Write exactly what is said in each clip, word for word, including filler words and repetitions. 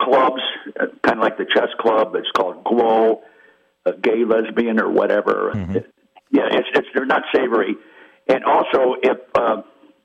clubs, uh, kind of like the chess club. It's called Glow, uh, gay, lesbian, or whatever. Mm-hmm. It, yeah, it's, it's they're not savory. And also, if uh,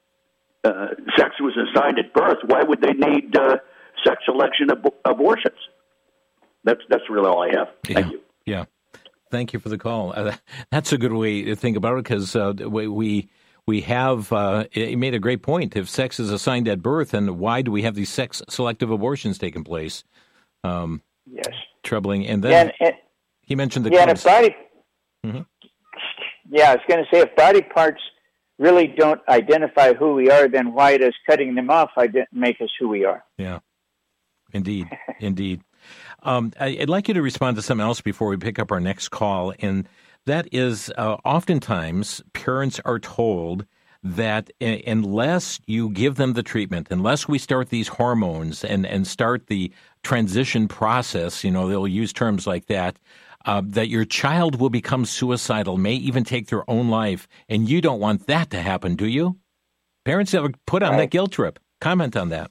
uh, sex was assigned at birth, why would they need uh, sex selection ab- abortions? That's that's really all I have. Thank yeah. you. Yeah. Thank you for the call. Uh, that's a good way to think about it because uh, we we have uh, you made a great point. If sex is assigned at birth, then why do we have these sex selective abortions taking place? Um, yes, troubling. And then yeah, and, and, he mentioned the yeah, and if body. Mm-hmm. Yeah, I was going to say if body parts really don't identify who we are, then why does cutting them off ident- make us who we are? Yeah, indeed, indeed. Um, I'd like you to respond to something else before we pick up our next call, and that is uh, oftentimes parents are told that uh, unless you give them the treatment, unless we start these hormones and, and start the transition process, you know, they'll use terms like that, uh, that your child will become suicidal, may even take their own life, and you don't want that to happen, do you? Parents have put on right. that guilt trip. Comment on that.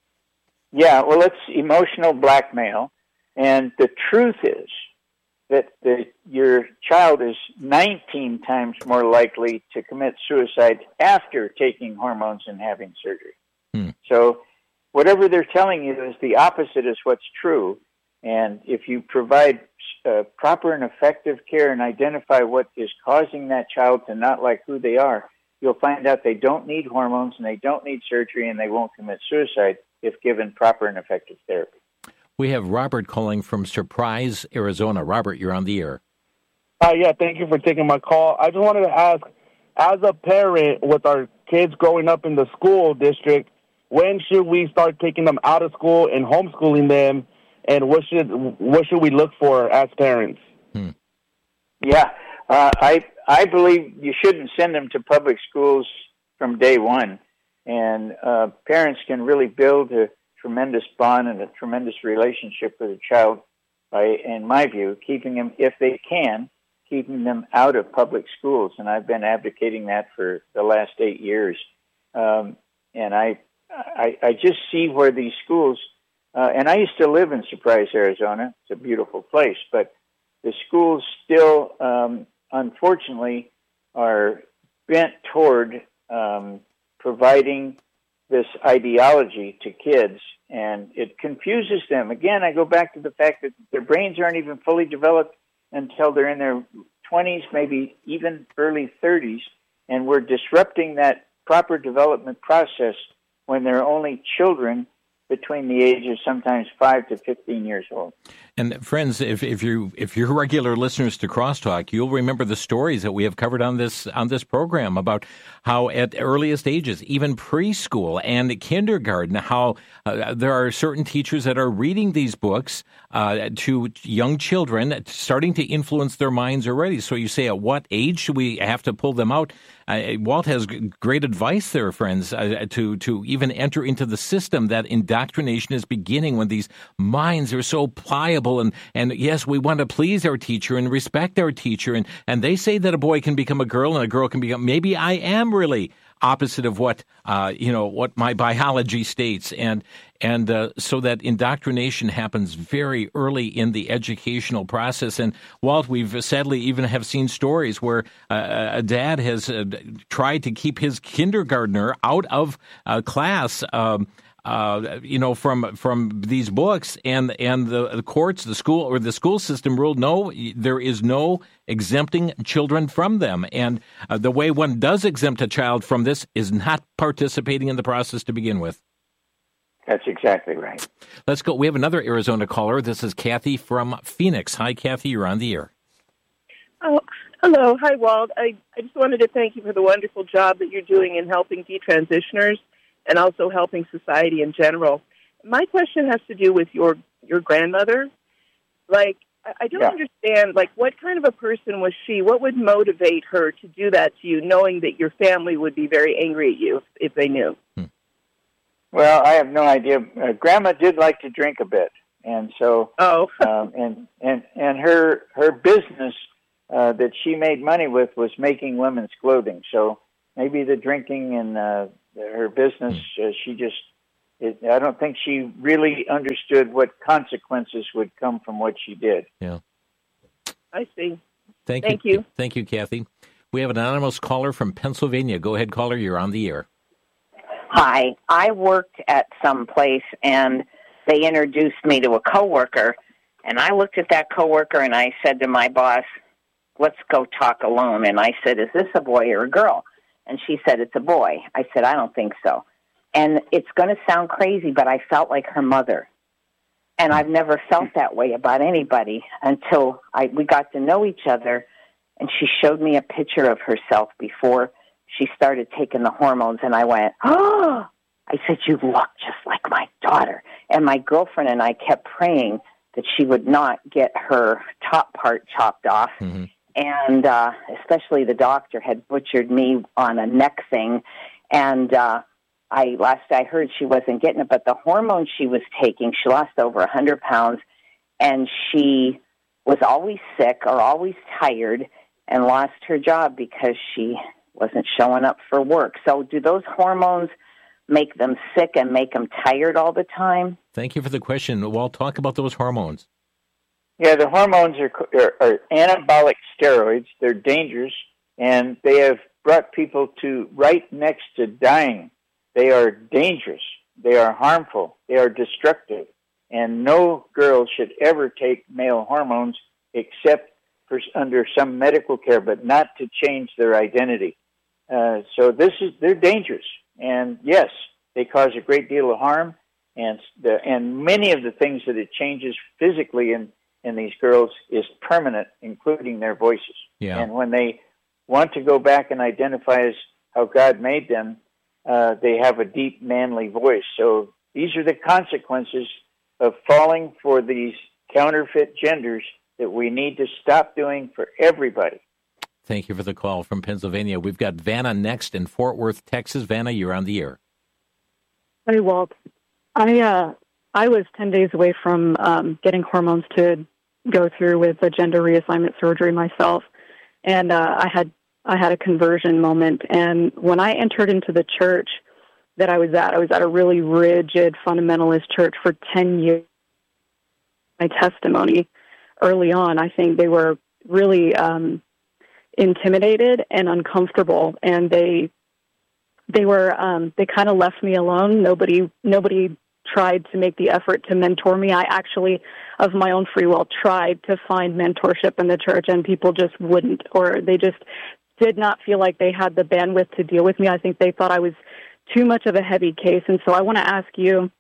Yeah, well, it's emotional blackmail. And the truth is that the, your child is nineteen times more likely to commit suicide after taking hormones and having surgery. Hmm. So whatever they're telling you is the opposite is what's true. And if you provide uh, proper and effective care and identify what is causing that child to not like who they are, you'll find out they don't need hormones and they don't need surgery and they won't commit suicide if given proper and effective therapy. We have Robert calling from Surprise, Arizona. Robert, you're on the air. Uh, yeah, thank you for taking my call. I just wanted to ask, as a parent with our kids growing up in the school district, when should we start taking them out of school and homeschooling them, and what should what should we look for as parents? Hmm. Yeah, uh, I I believe you shouldn't send them to public schools from day one, and uh, parents can really build a tremendous bond and a tremendous relationship with a child by, in my view, keeping them, if they can, keeping them out of public schools. And I've been advocating that for the last eight years. Um, and I, I, I just see where these schools, uh, and I used to live in Surprise, Arizona. It's a beautiful place, but the schools still, um, unfortunately, are bent toward um, providing this ideology to kids, and it confuses them. Again, I go back to the fact that their brains aren't even fully developed until they're in their twenties, maybe even early thirties, and we're disrupting that proper development process when they're only children between the ages sometimes five to fifteen years old. And friends, if, if you if you're regular listeners to Crosstalk, you'll remember the stories that we have covered on this on this program about how at earliest ages, even preschool and kindergarten, how uh, there are certain teachers that are reading these books uh, to young children, starting to influence their minds already. So you say, at what age should we have to pull them out? Uh, Walt has great advice there, friends, uh, to to even enter into the system. That indoctrination is beginning when these minds are so pliable. And, and yes, we want to please our teacher and respect our teacher. And, and they say that a boy can become a girl and a girl can become, maybe I am really opposite of what, uh, you know, what my biology states. And, and uh, so that indoctrination happens very early in the educational process. And Walt, we've sadly even have seen stories where uh, a dad has uh, tried to keep his kindergartner out of uh, class, um, Uh, you know, from from these books, and and the, the courts, the school or the school system ruled no, there is no exempting children from them. And uh, the way one does exempt a child from this is not participating in the process to begin with. That's exactly right. Let's go. We have another Arizona caller. This is Kathy from Phoenix. Hi, Kathy. You're on the air. Oh, hello. Hi, Walt. I, I just wanted to thank you for the wonderful job that you're doing in helping detransitioners and also helping society in general. My question has to do with your, your grandmother. Like, I, I don't yeah. understand, like, what kind of a person was she? What would motivate her to do that to you, knowing that your family would be very angry at you if, if they knew? Hmm. Well, I have no idea. Uh, Grandma did like to drink a bit, and so oh, um, and and and her her business uh, that she made money with was making women's clothing. So maybe the drinking and uh, her business, uh, she just It, I don't think she really understood what consequences would come from what she did. Yeah. I see. Thank, Thank you. you. Thank you, Kathy. We have an anonymous caller from Pennsylvania. Go ahead, caller. You're on the air. Hi. I worked at some place, and they introduced me to a coworker, and I looked at that coworker, and I said to my boss, let's go talk alone. And I said, is this a boy or a girl? And she said, it's a boy. I said, I don't think so. And it's going to sound crazy, but I felt like her mother. And I've never felt that way about anybody until I, we got to know each other, and she showed me a picture of herself before she started taking the hormones, and I went, oh! I said, you look just like my daughter. And my girlfriend and I kept praying that she would not get her top part chopped off. Mm-hmm. And uh, especially the doctor had butchered me on a neck thing. And uh, I last I heard she wasn't getting it, but the hormones she was taking, she lost over one hundred pounds, and she was always sick or always tired and lost her job because she wasn't showing up for work. So do those hormones make them sick and make them tired all the time? Thank you for the question. Walt, talk about those hormones. Yeah, the hormones are, are, are anabolic steroids. They're dangerous, and they have brought people to right next to dying. They are dangerous. They are harmful. They are destructive. And no girl should ever take male hormones except for, under some medical care, but not to change their identity. Uh, so this is they're dangerous. And yes, they cause a great deal of harm. And the, and many of the things that it changes physically in in these girls is permanent, including their voices. Yeah. And when they want to go back and identify as how God made them, uh, they have a deep, manly voice. So these are the consequences of falling for these counterfeit genders that we need to stop doing for everybody. Thank you for the call from Pennsylvania. We've got Vanna next in Fort Worth, Texas. Vanna, you're on the air. Hey, Walt. I, uh, I was ten days away from um, getting hormones to go through with a gender reassignment surgery myself, and uh, I had I had a conversion moment. And when I entered into the church that I was at, I was at a really rigid fundamentalist church for ten years. My testimony early on, I think they were really um, intimidated and uncomfortable, and they they were um, they kind of left me alone. Nobody nobody. tried to make the effort to mentor me. I actually, of my own free will, tried to find mentorship in the church, and people just wouldn't, or they just did not feel like they had the bandwidth to deal with me. I think they thought I was too much of a heavy case. And so I want to ask you,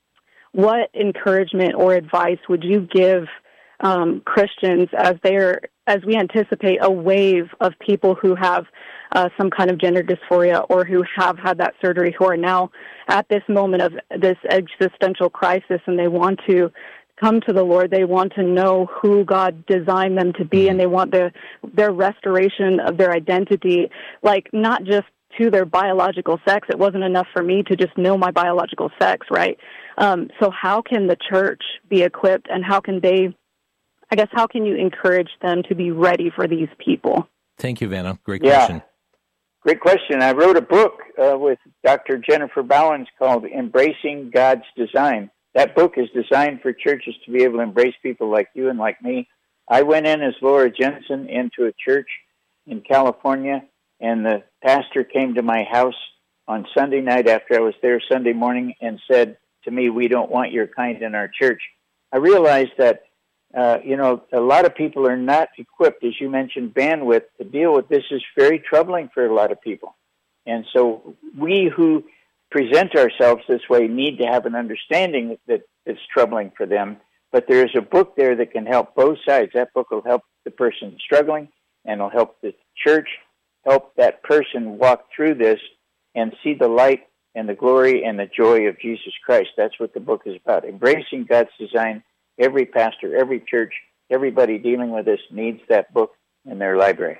what encouragement or advice would you give um, Christians as they're as we anticipate a wave of people who have uh, some kind of gender dysphoria or who have had that surgery, who are now at this moment of this existential crisis, and they want to come to the Lord. They want to know who God designed them to be, and they want their their restoration of their identity, like not just to their biological sex. It wasn't enough for me to just know my biological sex, right? Um, so how can the church be equipped, and how can they, I guess, how can you encourage them to be ready for these people? Thank you, Vanna. Great yeah. question. Great question. I wrote a book uh, with Doctor Jennifer Bowens called Embracing God's Design. That book is designed for churches to be able to embrace people like you and like me. I went in as Laura Jensen into a church in California, and the pastor came to my house on Sunday night after I was there Sunday morning and said to me, "We don't want your kind in our church." I realized that Uh, you know, a lot of people are not equipped, as you mentioned, bandwidth to deal with this. Is very troubling for a lot of people. And so we who present ourselves this way need to have an understanding that it's troubling for them. But there's a book there that can help both sides. That book will help the person struggling, and will help the church help that person walk through this and see the light and the glory and the joy of Jesus Christ. That's what the book is about, embracing God's design. Every pastor, every church, everybody dealing with this needs that book in their library.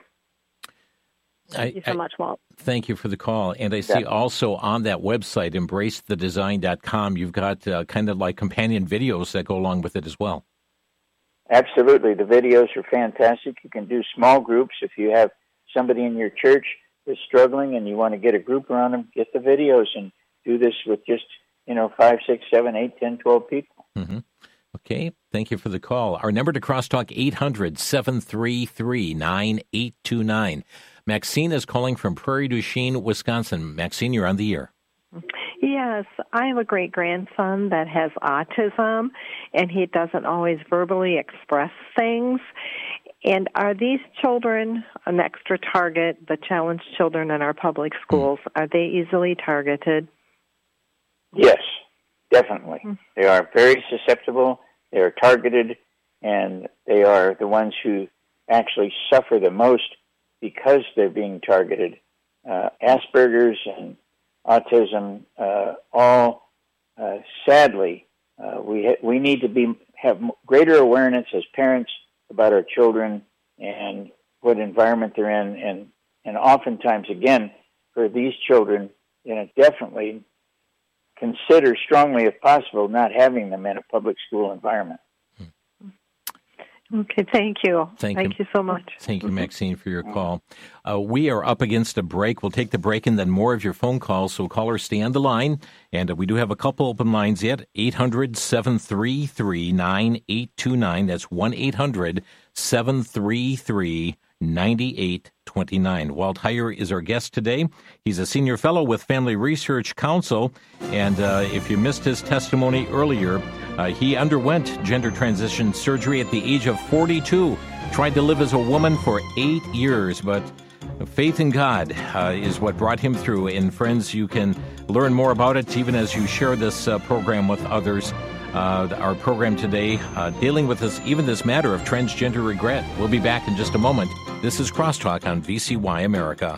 Thank you so much, Walt. Thank you for the call. And I see yeah. also on that website, embrace the design dot com, you've got uh, kind of like companion videos that go along with it as well. Absolutely. The videos are fantastic. You can do small groups. If you have somebody in your church that's struggling and you want to get a group around them, get the videos and do this with just you know, five, six, seven, eight, ten, twelve people. Mm-hmm. Okay, thank you for the call. Our number to Crosstalk, eight hundred, seven three three, nine eight two nine. Maxine is calling from Prairie du Chien, Wisconsin. Maxine, you're on the air. Yes, I have a great-grandson that has autism, and he doesn't always verbally express things. And are these children an extra target, the challenged children in our public schools? Are they easily targeted? Yes, definitely. Mm-hmm. They are very susceptible, they are targeted, and they are the ones who actually suffer the most because they're being targeted. Uh, Asperger's and autism, uh, all uh, sadly, uh, we ha- we need to be have greater awareness as parents about our children and what environment they're in, and and oftentimes, again, for these children, you know, definitely consider strongly, if possible, not having them in a public school environment. Okay, thank you. Thank, thank you. you so much. Thank you, Maxine, for your call. Uh, we are up against a break. We'll take the break and then more of your phone calls, so callers, stay on the line. And uh, we do have a couple open lines yet, eight hundred, seven three three, nine eight two nine. That's one eight hundred, seven three three, nine eight two nine. Walt Heyer is our guest today. He's a senior fellow with Family Research Council. And uh, if you missed his testimony earlier, Uh, he underwent gender transition surgery at the age of forty-two, tried to live as a woman for eight years, but faith in God uh, is what brought him through. And friends, you can learn more about it even as you share this uh, program with others. Uh, our program today uh, dealing with this, even this matter of transgender regret. We'll be back in just a moment. This is Crosstalk on V C Y America.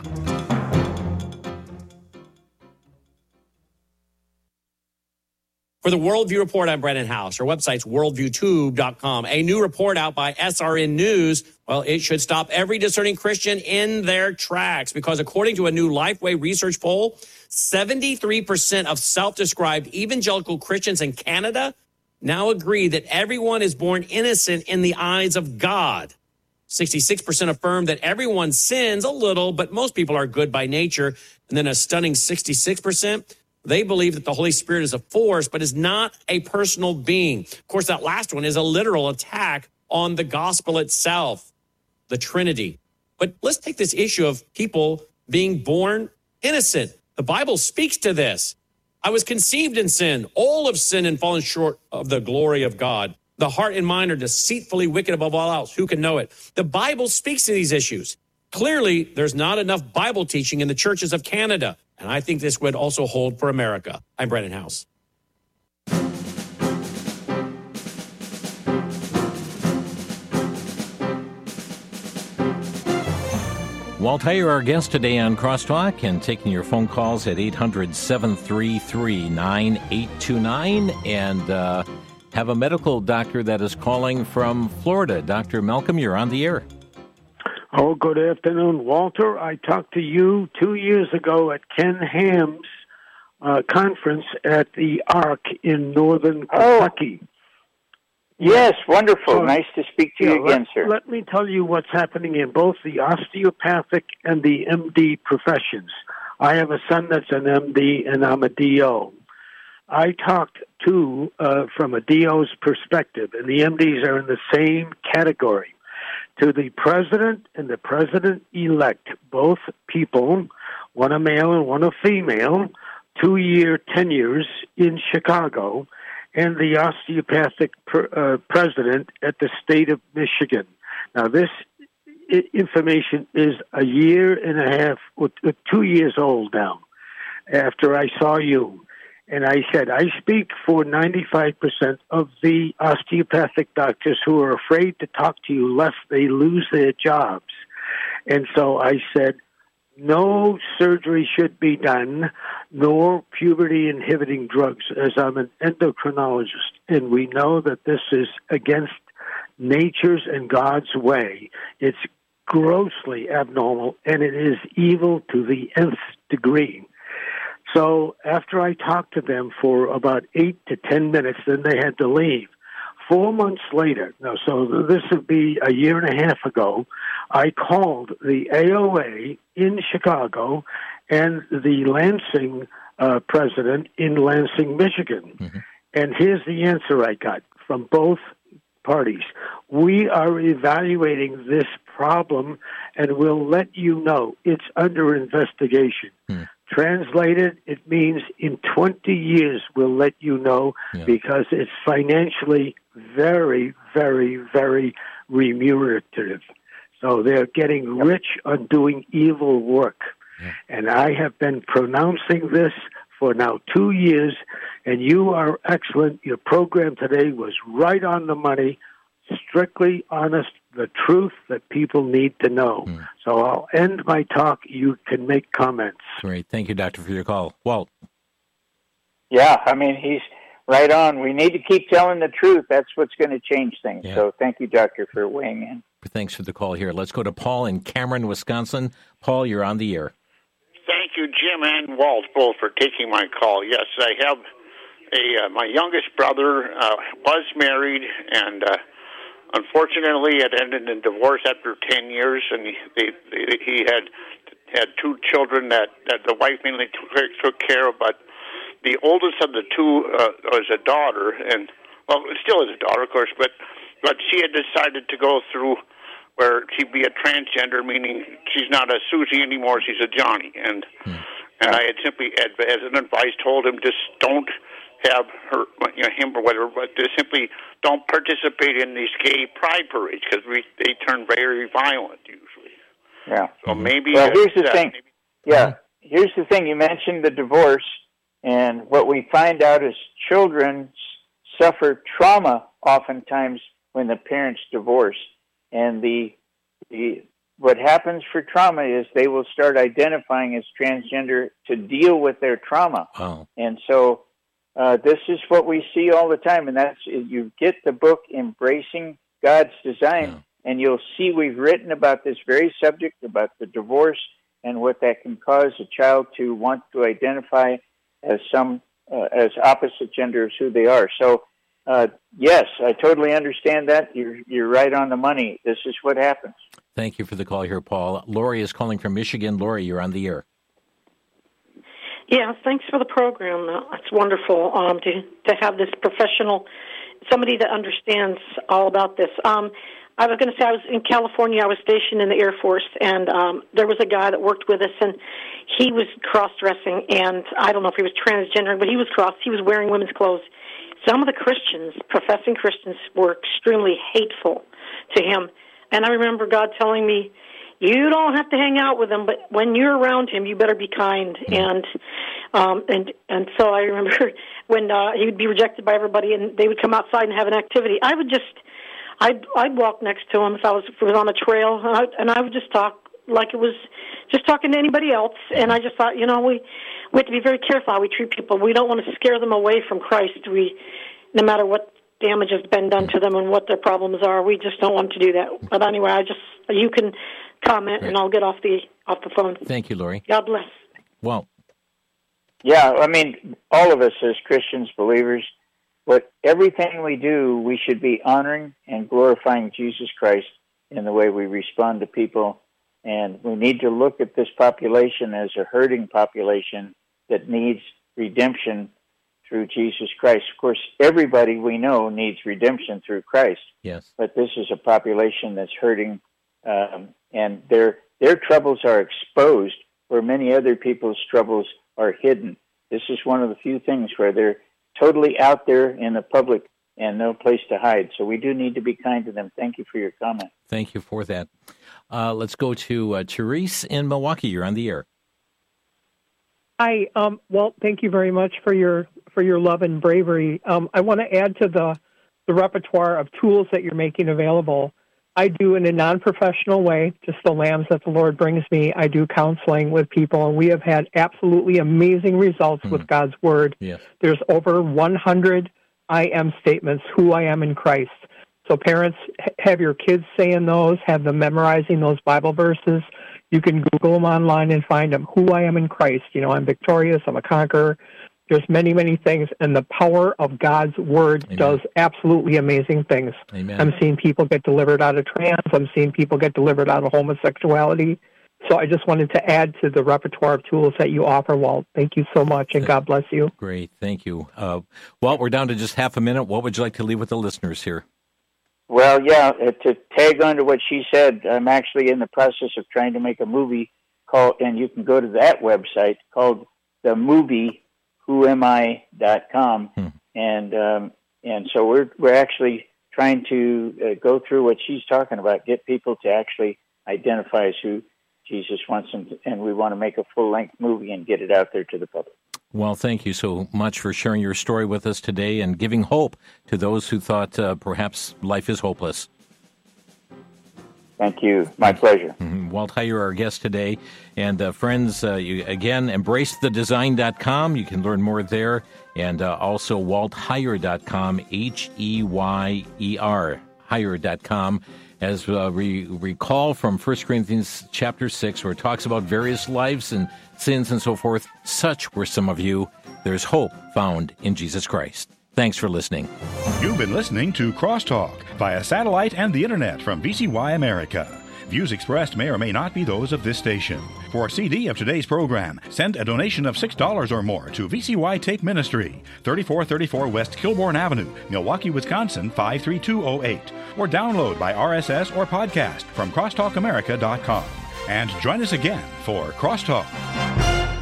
For the Worldview Report, I'm Brennan House. Our website's worldview tube dot com. A new report out by S R N News, well, it should stop every discerning Christian in their tracks because according to a new Lifeway research poll, seventy-three percent of self-described evangelical Christians in Canada now agree that everyone is born innocent in the eyes of God. sixty-six percent affirm that everyone sins a little, but most people are good by nature. And then a stunning sixty-six percent they believe that the Holy Spirit is a force, but is not a personal being. Of course, that last one is a literal attack on the gospel itself, the Trinity. But let's take this issue of people being born innocent. The Bible speaks to this. I was conceived in sin. All have sinned and fallen short of the glory of God. The heart and mind are deceitfully wicked above all else. Who can know it? The Bible speaks to these issues. Clearly, there's not enough Bible teaching in the churches of Canada. And I think this would also hold for America. I'm Brennan House. Walt Heyer, our guest today on Crosstalk, and taking your phone calls at eight hundred, seven three three, nine eight two nine. And uh, have a medical doctor that is calling from Florida. Doctor Malcolm, you're on the air. Oh, good afternoon, Walter. I talked to you two years ago at Ken Ham's uh, conference at the Ark in northern Kentucky. Oh, yes, wonderful. Uh, nice to speak to yeah, you again, let, sir. Let me tell you what's happening in both the osteopathic and the M D professions. I have a son that's an M D, and I'm a D O. I talked to, uh, from a D O's perspective, and the M Ds are in the same category, to the president and the president-elect, both people, one a male and one a female, two-year tenures in Chicago, and the osteopathic per, uh, president at the state of Michigan. Now, this I- information is a year and a half, or two years old now, after I saw you. And I said, I speak for ninety-five percent of the osteopathic doctors who are afraid to talk to you lest they lose their jobs. And so I said, no surgery should be done, nor puberty-inhibiting drugs, as I'm an endocrinologist. And we know that this is against nature's and God's way. It's grossly abnormal, and it is evil to the nth degree. So after I talked to them for about eight to ten minutes, then they had to leave. Four months later, no, so this would be a year and a half ago, I called the A O A in Chicago and the Lansing uh, president in Lansing, Michigan. Mm-hmm. And here's the answer I got from both parties. We are evaluating this problem, and we'll let you know. It's under investigation. Mm. Translated, it means in twenty years we'll let you know, yeah. because it's financially very, very, very remunerative. So they're getting yep. rich on doing evil work. Yeah. And I have been pronouncing this for now two years, and you are excellent. Your program today was right on the money, strictly honest, the truth that people need to know. Mm. So I'll end my talk. You can make comments. Great. Thank you, Doctor, for your call. Walt. Yeah, I mean, he's right on. We need to keep telling the truth. That's what's going to change things. Yeah. So thank you, Doctor, for weighing in. Thanks for the call here. Let's go to Paul in Cameron, Wisconsin. Paul, you're on the air. Thank you, Jim and Walt, both for taking my call. Yes, I have a uh, my youngest brother uh, was married, and uh, unfortunately, it ended in divorce after ten years, and he they, they, he had had two children that, that the wife mainly took, took care of, but the oldest of the two uh, was a daughter, and, well, it still is a daughter, of course, but, but she had decided to go through where she'd be a transgender, meaning she's not a Susie anymore, she's a Johnny. And hmm. and I had simply, as an advice, told him, just don't have her, you know, him or whatever, but just simply don't participate in these gay pride parades, because they turn very violent usually. Yeah. So mm-hmm. maybe... Well, here's the that, thing. Maybe, yeah, here's the thing. You mentioned the divorce, and what we find out is children suffer trauma oftentimes when the parents divorce. And the the what happens for trauma is they will start identifying as transgender to deal with their trauma. Oh. And so uh, this is what we see all the time. And that's, you get the book Embracing God's Design, yeah. and you'll see we've written about this very subject, about the divorce and what that can cause a child to want to identify as some uh, as opposite gender as who they are. So Uh, yes, I totally understand that. You're you're right on the money. This is what happens. Thank you for the call here, Paul. Lori is calling from Michigan. Lori, you're on the air. Yeah, thanks for the program. It's wonderful um, to to have this professional, somebody that understands all about this. Um, I was going to say I was in California. I was stationed in the Air Force, and um, there was a guy that worked with us, and he was cross-dressing, and I don't know if he was transgender, but he was cross. He was wearing women's clothes. Some of the Christians, professing Christians, were extremely hateful to him. And I remember God telling me, you don't have to hang out with him, but when you're around him, you better be kind. And um, and and so I remember when uh, he would be rejected by everybody, and they would come outside and have an activity. I would just, I'd, I'd walk next to him if I was if it was on a trail, and I, and I would just talk like it was just talking to anybody else. And I just thought, you know, we we have to be very careful how we treat people. We don't want to scare them away from Christ. We, no matter what damage has been done to them and what their problems are, we just don't want to do that. But anyway, I just you can comment, Great. And I'll get off the off the phone. Thank you, Lori. God bless. Well, yeah, I mean, all of us as Christians, believers, what everything we do, we should be honoring and glorifying Jesus Christ in the way we respond to people. And we need to look at this population as a hurting population that needs redemption through Jesus Christ. Of course, everybody we know needs redemption through Christ. Yes. But this is a population that's hurting, um, and their their troubles are exposed where many other people's troubles are hidden. This is one of the few things where they're totally out there in the public and no place to hide. So we do need to be kind to them. Thank you for your comment. Thank you for that. Uh, let's go to uh, Therese in Milwaukee. You're on the air. Hi, um, Walt. Thank you very much for your for your love and bravery. Um, I want to add to the the repertoire of tools that you're making available. I do in a non-professional way, just the lambs that the Lord brings me. I do counseling with people, and we have had absolutely amazing results mm. with God's Word. Yes. There's over one hundred I am statements, who I am in Christ. So parents, have your kids saying those, have them memorizing those Bible verses. You can Google them online and find them, who I am in Christ. You know, I'm victorious, I'm a conqueror. There's many, many things, and the power of God's Word Amen. Does absolutely amazing things. Amen. I'm seeing people get delivered out of trance. I'm seeing people get delivered out of homosexuality. So I just wanted to add to the repertoire of tools that you offer, Walt. Thank you so much, and God bless you. Great. Thank you. Uh, Walt, we're down to just half a minute. What would you like to leave with the listeners here? Well, yeah, uh, to tag on to what she said, I'm actually in the process of trying to make a movie called, and you can go to that website, called the movie who am I dot com. Hmm. And um, and so we're we're actually trying to uh, go through what she's talking about, get people to actually identify as who Jesus wants them to, and we want to make a full-length movie and get it out there to the public. Well, thank you so much for sharing your story with us today and giving hope to those who thought uh, perhaps life is hopeless. Thank you. My pleasure. Mm-hmm. Walt Heyer, our guest today. And uh, friends, uh, you, again, embrace the design dot com. You can learn more there. And uh, also walt heyer dot com, H E Y E R, heyer dot com. As uh, we recall from First Corinthians chapter six, where it talks about various lives and sins and so forth, such were some of you. There's hope found in Jesus Christ. Thanks for listening. You've been listening to Crosstalk via satellite and the internet from V C Y America. Views expressed may or may not be those of this station. For a C D of today's program, send a donation of six dollars or more to V C Y Tape Ministry, thirty-four thirty-four West Kilbourne Avenue, Milwaukee, Wisconsin, five three two oh eight. Or download by R S S or podcast from crosstalk america dot com. And join us again for Crosstalk.